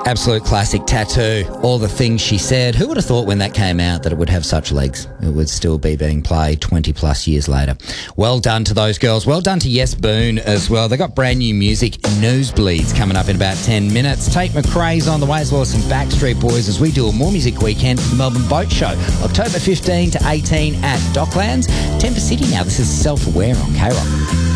Absolute classic, Tattoo. All the things she said. Who would have thought when that came out that it would have such legs? It would still be being played 20 plus years later. Well done to those girls. Well done to Yes Boone as well. They got brand new music, Nosebleeds, coming up in about 10 minutes. Tate McRae's on the way, as well as some Backstreet Boys, as we do a More Music Weekend for the Melbourne Boat Show. October 15 to 18 at Docklands. 10 for City now. This is Self-Aware on K-Rock.